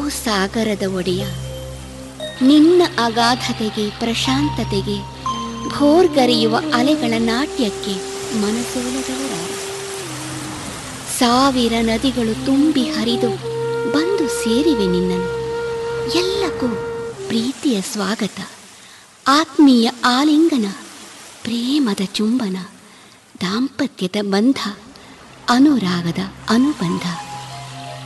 ಸಾಗರದ ಒಡೆಯ, ನಿನ್ನ ಅಗಾಧತೆಗೆ ಪ್ರಶಾಂತತೆಗೆ ಭೋರ್ಗರೆಯುವ ಅಲೆಗಳ ನಾಟ್ಯಕ್ಕೆ ಮನಸೋಲದವರಾರು. ಸಾವಿರ ನದಿಗಳು ತುಂಬಿ ಹರಿದು ಬಂದು ಸೇರಿವೆ ನಿನ್ನನ್ನು. ಎಲ್ಲಕ್ಕೂ ಪ್ರೀತಿಯ ಸ್ವಾಗತ, ಆತ್ಮೀಯ ಆಲಿಂಗನ, ಪ್ರೇಮದ ಚುಂಬನ, ದಾಂಪತ್ಯದ ಬಂಧ, ಅನುರಾಗದ ಅನುಬಂಧ.